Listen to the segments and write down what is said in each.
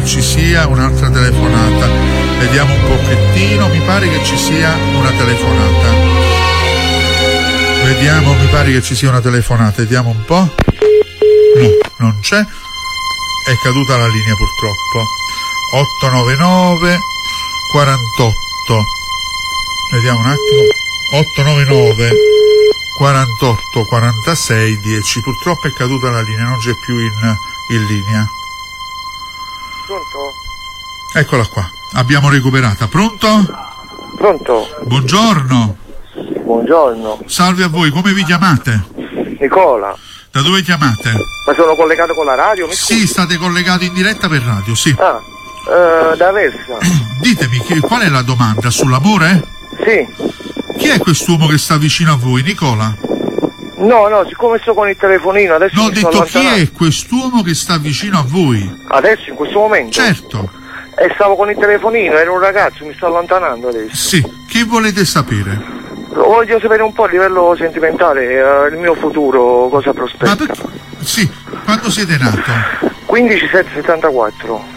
che ci sia un'altra telefonata. Vediamo un pochettino, mi pare che ci sia una telefonata. Vediamo, mi pare che ci sia una telefonata, vediamo un po'. No, non c'è. È caduta la linea purtroppo. 899 48. Vediamo un attimo. 899 48 46 10. Purtroppo è caduta la linea, non c'è più in linea. Pronto? Eccola qua, abbiamo recuperata. Pronto? Pronto? Buongiorno. Buongiorno. Salve a voi, come vi chiamate? Nicola. Da dove chiamate? Ma sono collegato con la radio? Sì, state collegati in diretta per radio, sì. Da Aversa. Ditemi, qual è la domanda? Sull'amore? Sì. Chi è quest'uomo che sta vicino a voi, Nicola? No, siccome sto con il telefonino adesso No, ho mi sto detto chi allontanando. è quest'uomo che sta vicino a voi? Adesso, in questo momento? Certo. E stavo con il telefonino, ero un ragazzo, mi sto allontanando adesso. Sì, che volete sapere? Voglio sapere un po' a livello sentimentale, il mio futuro, cosa prospetta. Ma perché? Sì, quando siete nato? 15/7/74.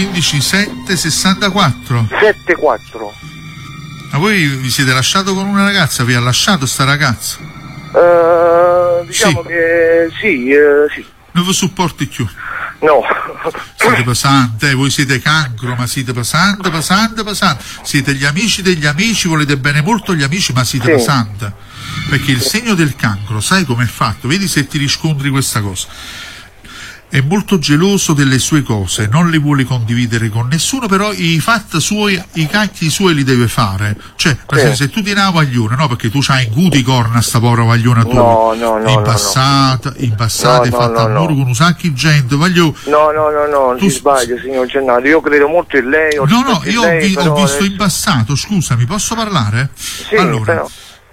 15/7/64? 7/4. Ma voi vi siete lasciato con una ragazza? Vi ha lasciato sta ragazza? Diciamo sì. che sì. Non vi supporti più. No. Siete pesante, voi siete cancro, ma siete pesante. Siete gli amici degli amici, volete bene molto gli amici, ma siete pesante. Perché il segno del cancro, sai com'è fatto? Vedi se ti riscontri questa cosa. È molto geloso delle sue cose, non le vuole condividere con nessuno, però i fatti suoi, i cacchi suoi li deve fare. Cioè, per esempio, se tu ti una vaglione, no, perché tu c'hai guti corna sta povera vagliona tua. No. In passato hai fatto amore con un sacco di gente, No, ti sbaglio, signor Gennaro, io credo molto in lei. Io ho visto in passato, scusami, posso parlare? Sì, allora, però.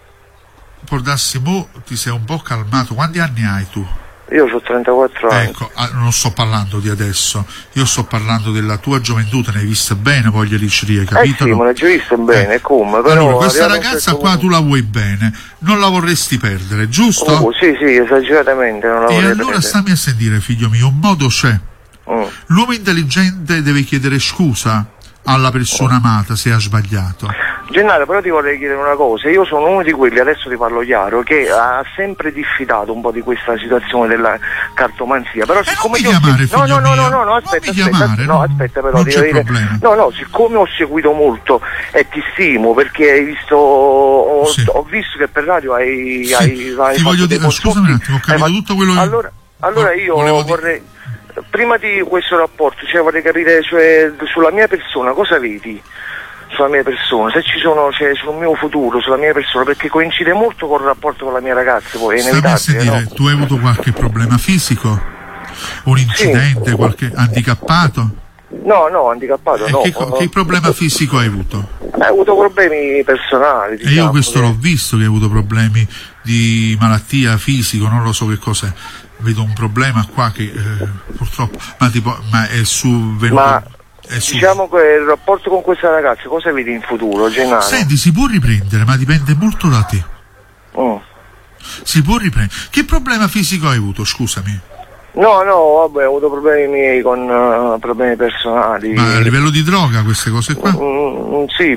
Pordassimo, ti sei un po' calmato, quanti anni hai tu? Io ho 34 anni. Ecco, non sto parlando di adesso, io sto parlando della tua gioventù, te ne hai vista bene, voglia diceria, capito? Sì, me l'hai già vista bene, come? Però allora, questa ragazza qua tu la vuoi bene, non la vorresti perdere, giusto? Sì, esageratamente non la vorrei allora perdere. stammi a sentire, figlio mio, un modo c'è. L'uomo intelligente deve chiedere scusa alla persona amata se ha sbagliato. Gennaro, però ti vorrei chiedere una cosa, io sono uno di quelli, adesso ti parlo chiaro, che ha sempre diffidato un po' di questa situazione della cartomanzia, però siccome non mi chiamare, figlio mio. aspetta, però non ti c'è dire, problema. siccome ho seguito molto e ti stimo perché hai visto ho visto che per radio hai ti voglio dire, scusami un attimo, ho capito tutto quello che allora io vorrei prima di questo rapporto, vorrei capire sulla mia persona cosa vedi? Sulla mia persona, se ci sono, sul mio futuro, sulla mia persona, perché coincide molto col rapporto con la mia ragazza, poi è inevitabile, no? Tu hai avuto qualche problema fisico? Un incidente, qualche handicappato? No, handicappato no. Che problema fisico hai avuto? Hai avuto problemi personali, diciamo. E io questo l'ho visto, che hai avuto problemi di malattia fisico, non lo so che cos'è. Vedo un problema qua che purtroppo, ma è venuto. Diciamo che il rapporto con questa ragazza, cosa vedi in futuro, Gennaro? Senti, si può riprendere, ma dipende molto da te. Si può riprendere. Che problema fisico hai avuto, scusami? No, vabbè, ho avuto problemi miei con problemi personali. Ma a livello di droga queste cose qua? Sì,